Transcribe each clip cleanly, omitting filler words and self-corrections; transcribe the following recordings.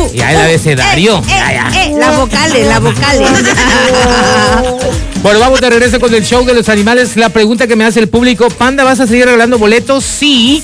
Ya el abecedario. Las vocales. Bueno, vamos de regreso con el show de los animales. La pregunta que me hace el público: Panda, ¿vas a seguir regalando boletos? Sí.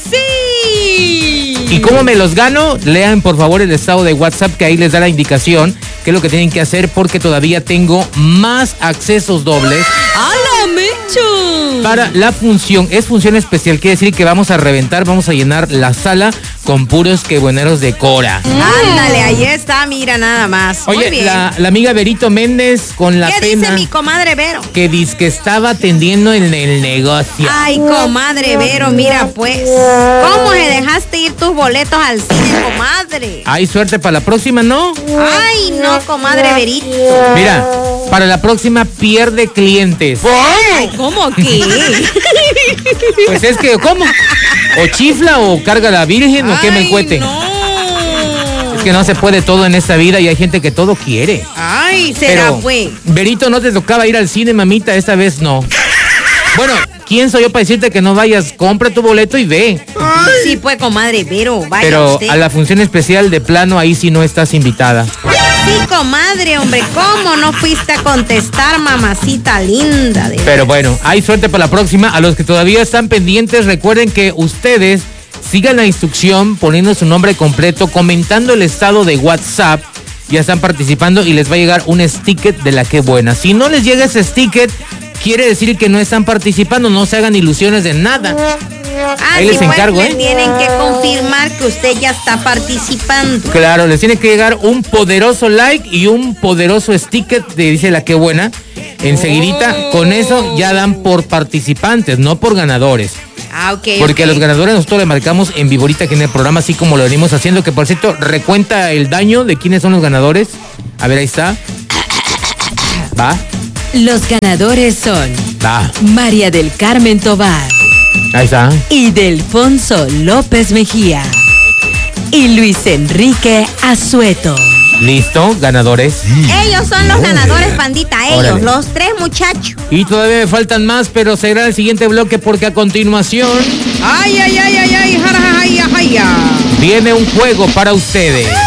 ¿Y cómo me los gano? Lean por favor el estado de WhatsApp, que ahí les da la indicación qué es lo que tienen que hacer, porque todavía tengo más accesos dobles. ¡A la mecha! Para la función, es función especial, quiere decir que vamos a reventar, vamos a llenar la sala con puros quebueneros de Cora. Ándale, ahí está, mira nada más. Oye, muy bien. la amiga Verito Méndez con la ¿Qué pena dice mi comadre Vero? que dice que estaba atendiendo en el negocio. Ay, comadre Vero, mira pues, ¿cómo se dejaste ir tus boletos al cine, comadre? Hay suerte para la próxima, ¿no? Ay, no, comadre Verito. Mira, para la próxima pierde clientes. Ay, ¿cómo que? Pues es que, ¿cómo? ¿O chifla o carga la virgen o quema el cohete? No. Es que no se puede todo en esta vida y hay gente que todo quiere. Ay, será Pero, pues. Verito, no te tocaba ir al cine, mamita, esta vez no. Bueno, ¿quién soy yo para decirte que no vayas? Compra tu boleto y ve. Sí, pues, comadre Vero, vaya Pero usted. a la función especial de plano, ahí sí no estás invitada. Sí, comadre, hombre, ¿cómo no fuiste a contestar, mamacita linda? Pero bueno, hay suerte para la próxima. A los que todavía están pendientes, recuerden que ustedes sigan la instrucción poniendo su nombre completo, comentando el estado de WhatsApp. Ya están participando y les va a llegar un sticker de la que buena. Si no les llega ese sticker, quiere decir que no están participando. No se hagan ilusiones de nada. Ahí les encargo, pues, tienen que confirmar que usted ya está participando. Claro, les tiene que llegar un poderoso like y un poderoso sticker de dice la que buena. Enseguidita, con eso ya dan por participantes, no por ganadores. Ah, ok. Porque a ok. los ganadores nosotros le marcamos en vivo ahorita aquí en el programa, así como lo venimos haciendo, que por cierto, recuenta el daño de quiénes son los ganadores. A ver, ahí está. Va, Los ganadores son va. María del Carmen Tobar Ahí está. y Delfonso López Mejía y Luis Enrique Azueto. Listo, ganadores. Ellos son los ganadores, pandita, ellos, Órale. los tres muchachos. Y todavía me faltan más, pero será el siguiente bloque porque a continuación Ay, jara, ay, ay, ay. viene un juego para ustedes.